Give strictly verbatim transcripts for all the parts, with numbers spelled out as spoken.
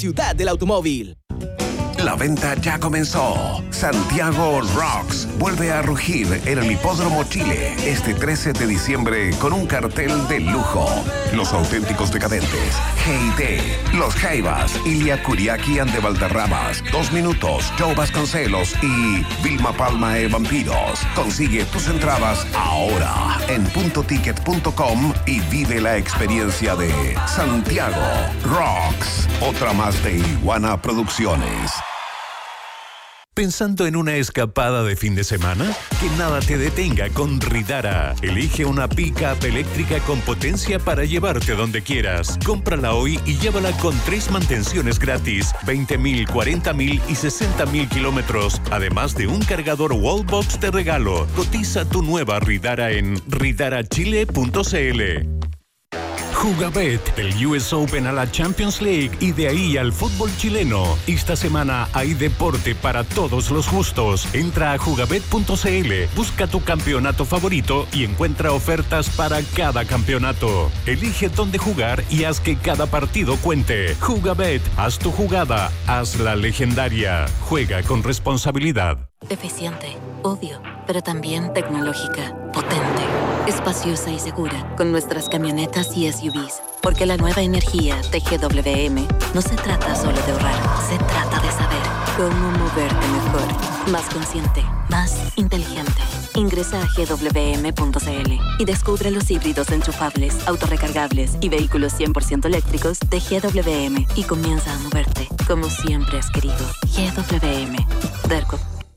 ciudad del automóvil. La venta ya comenzó. Santiago Rocks vuelve a rugir en el Hipódromo Chile este trece de diciembre con un cartel de lujo. Los auténticos decadentes, G I T, Los Jaivas, Ilia Kuriaki and de Valderramas, Dos Minutos, Joe Vasconcelos y Vilma Palma e Vampiros. Consigue tus entradas ahora en punto ticket punto com y vive la experiencia de Santiago Rocks. Otra más de Iguana Producciones. ¿Pensando en una escapada de fin de semana? Que nada te detenga con Ridara. Elige una pick-up eléctrica con potencia para llevarte donde quieras. Cómprala hoy y llévala con tres mantenciones gratis, veinte mil, cuarenta mil y sesenta mil kilómetros, además de un cargador Wallbox de regalo. Cotiza tu nueva Ridara en ridara chile punto c l. Jugabet, del U S Open a la Champions League y de ahí al fútbol chileno. Esta semana hay deporte para todos los gustos. Entra a jugabet punto c l, busca tu campeonato favorito y encuentra ofertas para cada campeonato. Elige dónde jugar y haz que cada partido cuente. Jugabet, haz tu jugada, hazla legendaria. Juega con responsabilidad. Eficiente, obvio, pero también tecnológica, potente, espaciosa y segura, con nuestras camionetas y S U Vs. Porque la nueva energía de G W M no se trata solo de ahorrar, se trata de saber cómo moverte mejor, más consciente, más inteligente. Ingresa a G W M punto c l y descubre los híbridos enchufables, autorrecargables y vehículos cien por ciento eléctricos de G W M y comienza a moverte como siempre has querido. G W M. Derco.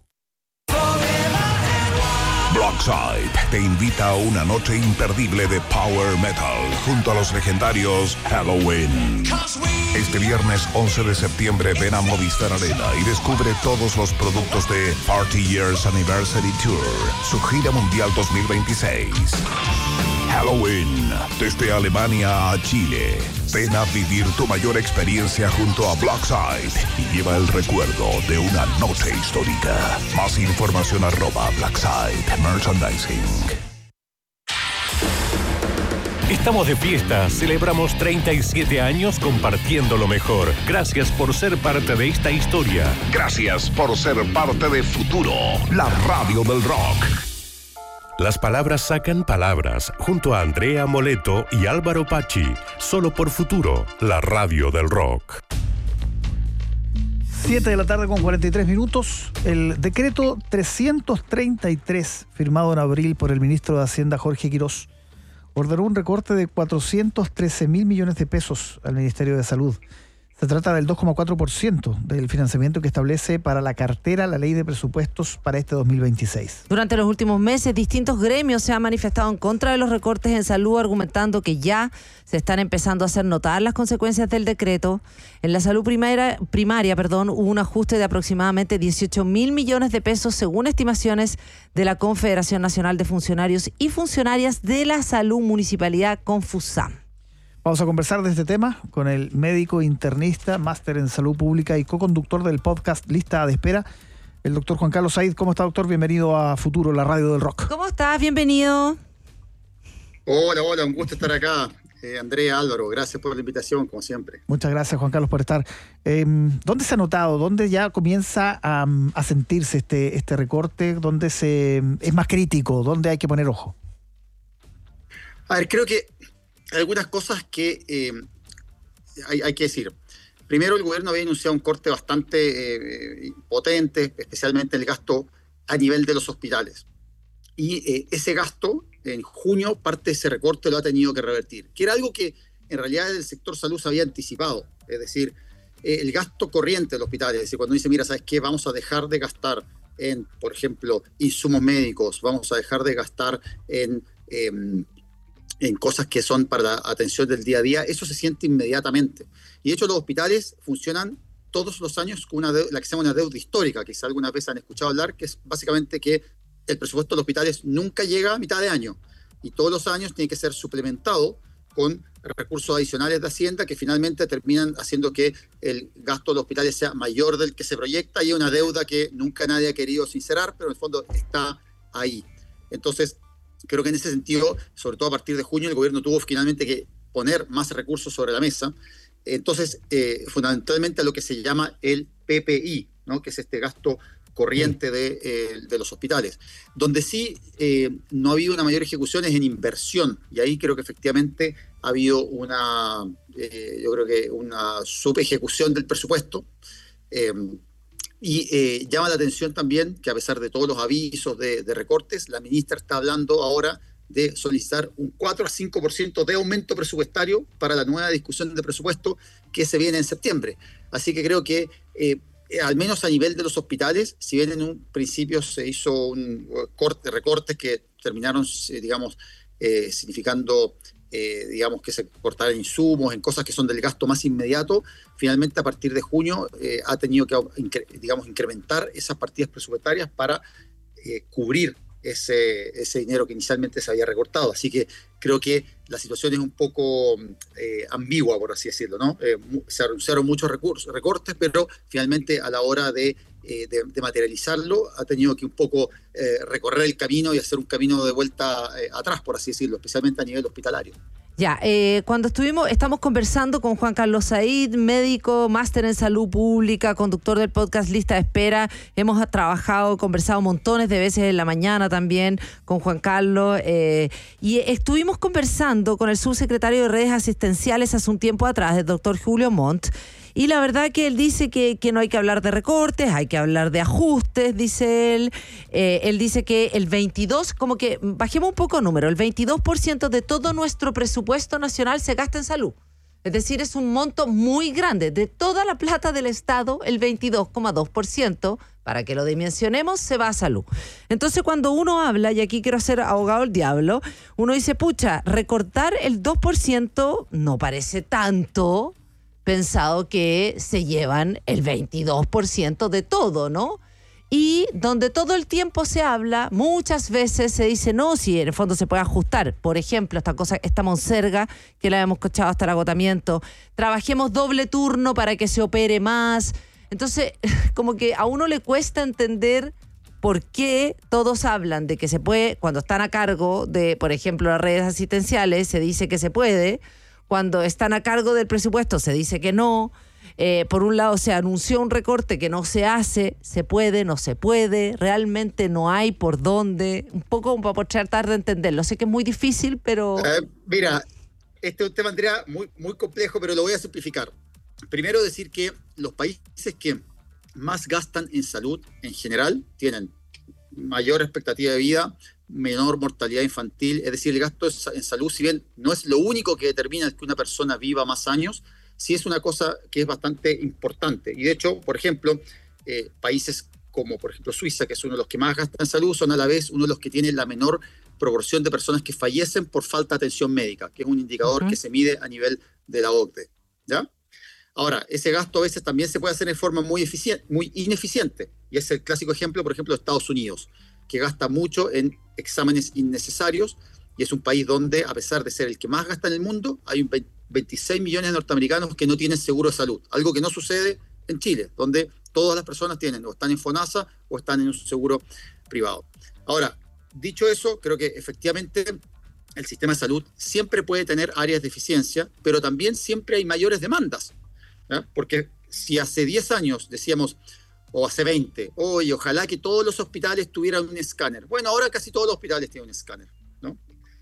Blockside te invita a una noche imperdible de Power Metal junto a los legendarios Halloween. Este viernes once de septiembre ven a Movistar Arena y descubre todos los productos de Party Years Anniversary Tour, su gira mundial dos mil veintiséis. Halloween, desde Alemania a Chile. Ven a vivir tu mayor experiencia junto a Blockside y lleva el recuerdo de una noche histórica. Más información arroba Blockside Merchandising. Estamos de fiesta, celebramos treinta y siete años compartiendo lo mejor. Gracias por ser parte de esta historia. Gracias por ser parte de Futuro, la radio del rock. Las palabras sacan palabras, junto a Andrea Moleto y Álvaro Pachi, solo por Futuro, la radio del rock. siete de la tarde con cuarenta y tres minutos. El decreto trescientos treinta y tres, firmado en abril por el ministro de Hacienda Jorge Quirós, ordenó un recorte de cuatrocientos trece mil millones de pesos al Ministerio de Salud. Se trata del dos coma cuatro por ciento del financiamiento que establece para la cartera la ley de presupuestos para este dos mil veintiséis. Durante los últimos meses, distintos gremios se han manifestado en contra de los recortes en salud, argumentando que ya se están empezando a hacer notar las consecuencias del decreto. En la salud primaria, primaria perdón, hubo un ajuste de aproximadamente dieciocho mil millones de pesos, según estimaciones de la Confederación Nacional de Funcionarios y Funcionarias de la Salud Municipalidad, Confusam. Vamos a conversar de este tema con el médico internista, máster en salud pública y co-conductor del podcast Lista de Espera, el doctor Juan Carlos Said. ¿Cómo está, doctor? Bienvenido a Futuro, la radio del rock. ¿Cómo estás? Bienvenido. Hola, hola, un gusto estar acá. Eh, Andrea, Álvaro, gracias por la invitación, como siempre. Muchas gracias, Juan Carlos, por estar. Eh, ¿Dónde se ha notado? ¿Dónde ya comienza a, a sentirse este, este recorte? ¿Dónde se, es más crítico? ¿Dónde hay que poner ojo? A ver, creo que hay algunas cosas que eh, hay, hay que decir. Primero, el gobierno había anunciado un corte bastante eh, potente, especialmente en el gasto a nivel de los hospitales. Y eh, ese gasto, en junio, parte de ese recorte lo ha tenido que revertir, que era algo que en realidad el sector salud se había anticipado. Es decir, eh, el gasto corriente de los hospitales, es decir, cuando dice, mira, ¿sabes qué? Vamos a dejar de gastar en, por ejemplo, insumos médicos, vamos a dejar de gastar en... Eh, en cosas que son para la atención del día a día, eso se siente inmediatamente. Y de hecho los hospitales funcionan todos los años con una deuda, la que se llama una deuda histórica, que si alguna vez han escuchado hablar, que es básicamente que el presupuesto de los hospitales nunca llega a mitad de año y todos los años tiene que ser suplementado con recursos adicionales de Hacienda que finalmente terminan haciendo que el gasto de los hospitales sea mayor del que se proyecta y es una deuda que nunca nadie ha querido sincerar, pero en el fondo está ahí. Entonces, creo que en ese sentido, sobre todo a partir de junio, el gobierno tuvo finalmente que poner más recursos sobre la mesa Entonces, eh, fundamentalmente a lo que se llama el P P I, ¿no? Que es este gasto corriente de, eh, de los hospitales. Donde sí eh, no ha habido una mayor ejecución es en inversión, y ahí creo que efectivamente ha habido una, eh, yo creo que una subejecución del presupuesto, eh, y eh, llama la atención también que a pesar de todos los avisos de, de recortes, la ministra está hablando ahora de solicitar un cuatro a cinco por ciento de aumento presupuestario para la nueva discusión de presupuesto que se viene en septiembre. Así que creo que eh, al menos a nivel de los hospitales, si bien en un principio se hizo un corte, recortes que terminaron, digamos, eh, significando, eh, digamos, que se cortaran insumos en cosas que son del gasto más inmediato, finalmente a partir de junio eh, ha tenido que, digamos, incrementar esas partidas presupuestarias para eh, cubrir ese, ese dinero que inicialmente se había recortado. Así que creo que la situación es un poco eh, ambigua, por así decirlo, ¿no? Eh, se anunciaron muchos recursos, recortes, pero finalmente a la hora de, eh, de, de materializarlo ha tenido que un poco eh, recorrer el camino y hacer un camino de vuelta eh, atrás, por así decirlo, especialmente a nivel hospitalario. Ya, eh, cuando estuvimos, estamos conversando con Juan Carlos Said, médico, máster en salud pública, conductor del podcast Lista de Espera. Hemos trabajado, conversado montones de veces en la mañana también con Juan Carlos. Eh, y estuvimos conversando con el subsecretario de Redes Asistenciales hace un tiempo atrás, el doctor Julio Montt. Y la verdad que él dice que, que no hay que hablar de recortes, hay que hablar de ajustes, dice él. Eh, él dice que el veintidós, como que bajemos un poco el número, el veintidós por ciento de todo nuestro presupuesto nacional se gasta en salud. Es decir, es un monto muy grande. De toda la plata del Estado, el veintidós coma dos por ciento, para que lo dimensionemos, se va a salud. Entonces, cuando uno habla, y aquí quiero ser abogado del diablo, uno dice, pucha, recortar el dos por ciento no parece tanto, pensado que se llevan el veintidós por ciento de todo, ¿no? Y donde todo el tiempo se habla, muchas veces se dice, no, si en el fondo se puede ajustar. Por ejemplo, esta cosa, esta monserga, que la hemos escuchado hasta el agotamiento, trabajemos doble turno para que se opere más. Entonces, como que a uno le cuesta entender por qué todos hablan de que se puede, cuando están a cargo de, por ejemplo, las redes asistenciales, se dice que se puede. Cuando están a cargo del presupuesto se dice que no. Eh, por un lado se anunció un recorte que no se hace, se puede, no se puede, realmente no hay por dónde. Un poco para tratar de entenderlo. Sé que es muy difícil, pero... Eh, mira, este es un tema, Andrea, muy, muy complejo, pero lo voy a simplificar. Primero decir que los países que más gastan en salud en general tienen mayor expectativa de vida, menor mortalidad infantil, es decir, el gasto en salud, si bien no es lo único que determina que una persona viva más años, sí es una cosa que es bastante importante. Y de hecho, por ejemplo, eh, países como por ejemplo Suiza, que es uno de los que más gastan en salud, son a la vez uno de los que tienen la menor proporción de personas que fallecen por falta de atención médica, que es un indicador uh-huh. que se mide a nivel de la O C D E, ¿ya? Ahora, ese gasto a veces también se puede hacer de forma muy, eficiente, muy ineficiente, y es el clásico ejemplo, por ejemplo, de Estados Unidos, que gasta mucho en exámenes innecesarios, y es un país donde, a pesar de ser el que más gasta en el mundo, hay veintiséis millones de norteamericanos que no tienen seguro de salud, algo que no sucede en Chile, donde todas las personas tienen o están en FONASA o están en un seguro privado. Ahora, dicho eso, creo que efectivamente el sistema de salud siempre puede tener áreas de eficiencia, pero también siempre hay mayores demandas, ¿ya? Porque si hace diez años decíamos, o hace veinte, oye, ojalá que todos los hospitales tuvieran un escáner. Bueno, ahora casi todos los hospitales tienen un escáner, ¿no?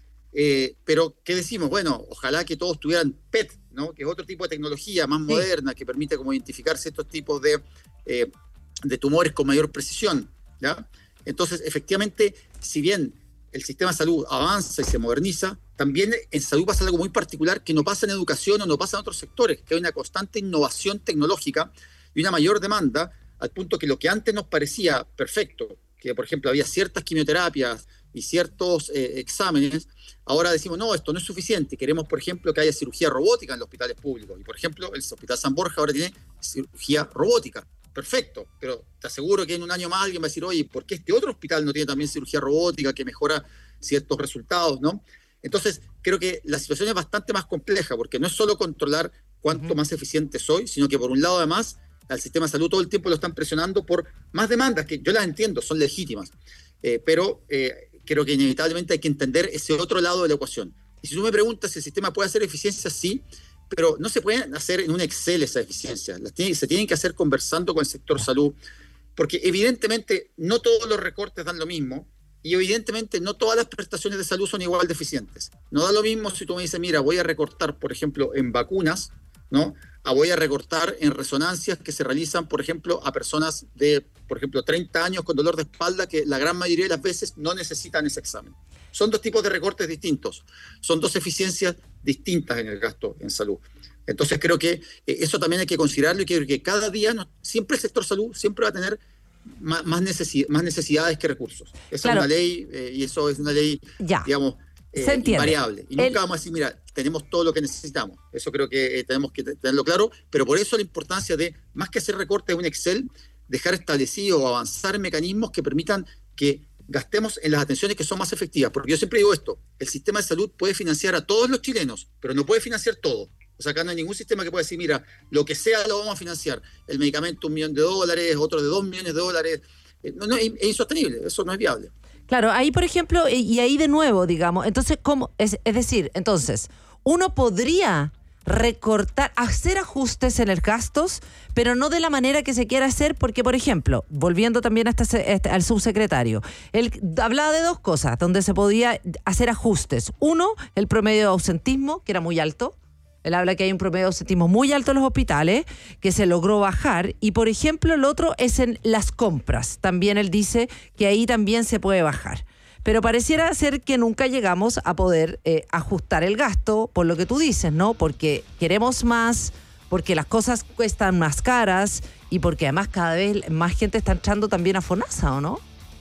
Eh, pero, ¿qué decimos? Bueno, ojalá que todos tuvieran P E T, ¿no? Que es otro tipo de tecnología más sí. moderna, que permite como identificar ciertos tipos de, eh, de tumores con mayor precisión, ¿ya? Entonces, efectivamente, si bien el sistema de salud avanza y se moderniza, también en salud pasa algo muy particular que no pasa en educación o no pasa en otros sectores, que hay una constante innovación tecnológica y una mayor demanda, al punto que lo que antes nos parecía perfecto, que por ejemplo había ciertas quimioterapias y ciertos eh, exámenes, ahora decimos, no, esto no es suficiente, queremos por ejemplo que haya cirugía robótica en los hospitales públicos, y por ejemplo el Hospital San Borja ahora tiene cirugía robótica, perfecto, pero te aseguro que en un año más alguien va a decir, oye, ¿por qué este otro hospital no tiene también cirugía robótica que mejora ciertos resultados, ¿no? Entonces creo que la situación es bastante más compleja, porque no es solo controlar cuánto uh-huh. más eficiente soy, sino que por un lado además al sistema de salud todo el tiempo lo están presionando por más demandas, que yo las entiendo, son legítimas, eh, pero eh, creo que inevitablemente hay que entender ese otro lado de la ecuación. Y si tú me preguntas si el sistema puede hacer eficiencia, sí, pero no se pueden hacer en un Excel esas eficiencias, las tiene, se tienen que hacer conversando con el sector salud, porque evidentemente no todos los recortes dan lo mismo, y evidentemente no todas las prestaciones de salud son igual de eficientes. No da lo mismo si tú me dices, mira, voy a recortar, por ejemplo, en vacunas, ¿no? A voy a recortar en resonancias que se realizan, por ejemplo, a personas de, por ejemplo, treinta años con dolor de espalda, que la gran mayoría de las veces no necesitan ese examen. Son dos tipos de recortes distintos, son dos eficiencias distintas en el gasto en salud. Entonces creo que eh, eso también hay que considerarlo, y creo que cada día no, siempre el sector salud siempre va a tener más, más, necesi- más necesidades que recursos. Esa claro. es una ley, eh, y eso es una ley, ya. digamos, eh, invariable. Y nunca el... vamos a decir, mira, tenemos todo lo que necesitamos. Eso creo que eh, tenemos que tenerlo claro, pero por eso la importancia de, más que hacer recortes en un Excel, dejar establecido o avanzar en mecanismos que permitan que gastemos en las atenciones que son más efectivas. Porque yo siempre digo esto, el sistema de salud puede financiar a todos los chilenos, pero no puede financiar todo. O sea, acá no hay ningún sistema que pueda decir, mira, lo que sea lo vamos a financiar. El medicamento un millón de dólares, otro de dos millones de dólares. No, no, es, es insostenible, eso no es viable. Claro, ahí por ejemplo, y ahí de nuevo, digamos, entonces, ¿cómo? Es, es decir, entonces, uno podría recortar, hacer ajustes en el gastos, pero no de la manera que se quiera hacer, porque, por ejemplo, volviendo también a este, este, al subsecretario, él hablaba de dos cosas donde se podía hacer ajustes. Uno, el promedio de ausentismo, que era muy alto. Él habla que hay un promedio de ausentismo muy alto en los hospitales, que se logró bajar. Y, por ejemplo, el otro es en las compras. También él dice que ahí también se puede bajar. Pero pareciera ser que nunca llegamos a poder eh, ajustar el gasto, por lo que tú dices, ¿no? Porque queremos más, porque las cosas cuestan más caras y porque además cada vez más gente está entrando también a FONASA, ¿o no?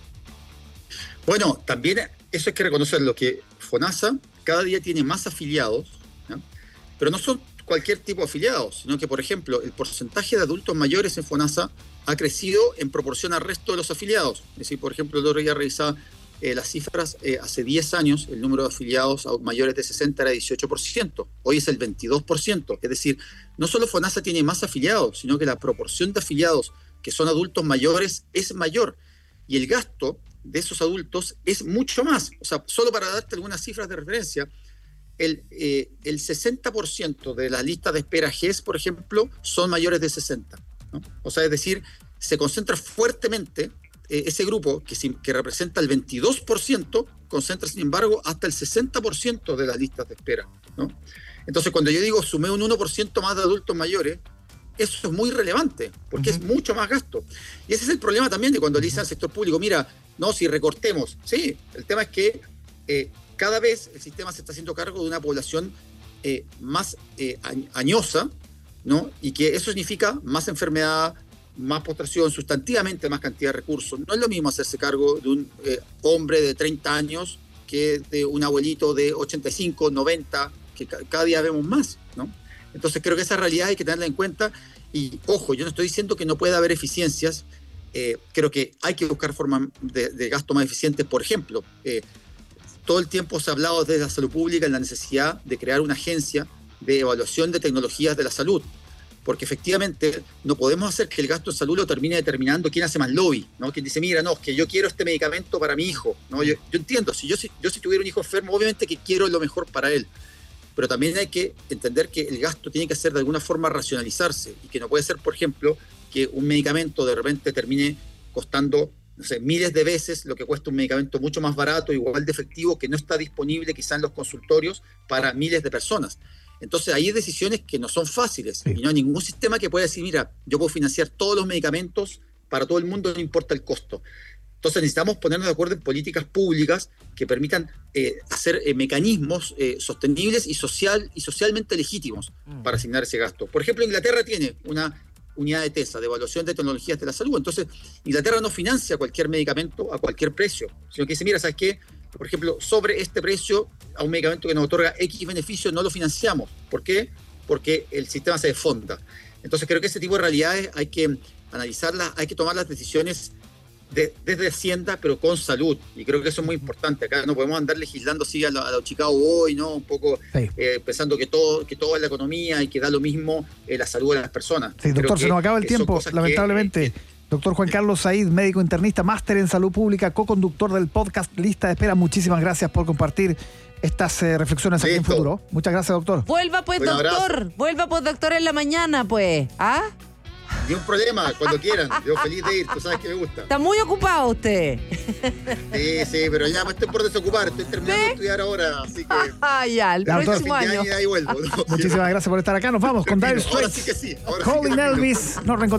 Bueno, también eso hay que reconocerlo, que FONASA cada día tiene más afiliados, ¿no? Pero no son cualquier tipo de afiliados, sino que, por ejemplo, el porcentaje de adultos mayores en FONASA ha crecido en proporción al resto de los afiliados. Es decir, por ejemplo, el otro día revisaba eh, las cifras, eh, hace diez años el número de afiliados a mayores de sesenta era dieciocho por ciento, hoy es el veintidós por ciento. Es decir, no solo FONASA tiene más afiliados, sino que la proporción de afiliados que son adultos mayores es mayor, y el gasto de esos adultos es mucho más. O sea, solo para darte algunas cifras de referencia, el, eh, el sesenta por ciento de las listas de espera G E S, por ejemplo, son mayores de sesenta, ¿no? O sea, es decir, se concentra fuertemente eh, ese grupo que, que representa el veintidós por ciento, concentra, sin embargo, hasta el sesenta por ciento de las listas de espera, ¿no? Entonces, cuando yo digo sumé un uno por ciento más de adultos mayores, eso es muy relevante, porque uh-huh. es mucho más gasto. Y ese es el problema también de cuando le dicen al sector público, mira, no, si recortemos. Sí, el tema es que eh, cada vez el sistema se está haciendo cargo de una población eh, más eh, añosa, ¿no? Y que eso significa más enfermedad, más postración, sustantivamente más cantidad de recursos. No es lo mismo hacerse cargo de un eh, hombre de treinta años que de un abuelito de ochenta y cinco, noventa, que ca- cada día vemos más, ¿no? Entonces creo que esa realidad hay que tenerla en cuenta. Y ojo, yo no estoy diciendo que no pueda haber eficiencias. Eh, creo que hay que buscar formas de, de gasto más eficientes. Por ejemplo, eh, todo el tiempo se ha hablado desde la salud pública en la necesidad de crear una agencia de evaluación de tecnologías de la salud, porque efectivamente no podemos hacer que el gasto en salud lo termine determinando quién hace más lobby, ¿no? Quien dice, mira, no, es que yo quiero este medicamento para mi hijo, ¿no? Yo, yo entiendo, si yo, si yo si tuviera un hijo enfermo, obviamente que quiero lo mejor para él, pero también hay que entender que el gasto tiene que ser de alguna forma racionalizarse, y que no puede ser, por ejemplo, que un medicamento de repente termine costando, no sé, miles de veces lo que cuesta un medicamento mucho más barato, igual de efectivo, que no está disponible quizá en los consultorios para miles de personas. Entonces ahí hay decisiones que no son fáciles, sí. Y no hay ningún sistema que pueda decir, mira, yo puedo financiar todos los medicamentos para todo el mundo, no importa el costo. Entonces necesitamos ponernos de acuerdo en políticas públicas que permitan eh, hacer eh, mecanismos eh, sostenibles y, social, y socialmente legítimos mm. para asignar ese gasto. Por ejemplo, Inglaterra tiene una unidad de TESA, de evaluación de tecnologías de la salud. Entonces, Inglaterra no financia cualquier medicamento a cualquier precio, sino que dice, mira, ¿sabes qué? Por ejemplo, sobre este precio a un medicamento que nos otorga X beneficio no lo financiamos. ¿Por qué? Porque el sistema se desfonda. Entonces creo que ese tipo de realidades hay que analizarlas, hay que tomar las decisiones de, desde Hacienda, pero con salud. Y creo que eso es muy importante. Acá no podemos andar legislando así a los a Chicago Boys, ¿no? Un poco sí. eh, pensando que todo, que todo es la economía y que da lo mismo eh, la salud de las personas. Sí, doctor, se nos acaba el tiempo, lamentablemente. Que, eh, Doctor Juan Carlos Said, médico internista, máster en salud pública, co-conductor del podcast Lista de Espera. Muchísimas gracias por compartir estas eh, reflexiones aquí en Listo. Futuro. Muchas gracias, doctor. Vuelva pues, Un abrazo. doctor. Vuelva pues, doctor, en la mañana, pues. ¿Ah? Ni un problema, cuando quieran. Yo feliz de ir, tú sabes que me gusta. Está muy ocupado usted. Sí, sí, pero ya me estoy por desocupar. Estoy terminando ¿Sí? de estudiar ahora, así que... Ah, ya, el Ya, doctor. próximo fin de año. año y ahí vuelvo. ¿no? Muchísimas gracias por estar acá. Nos vamos con Dire Termino. Ahora Straits. sí que sí. Ahora sí que Calling termino. Elvis. Nos reencontramos.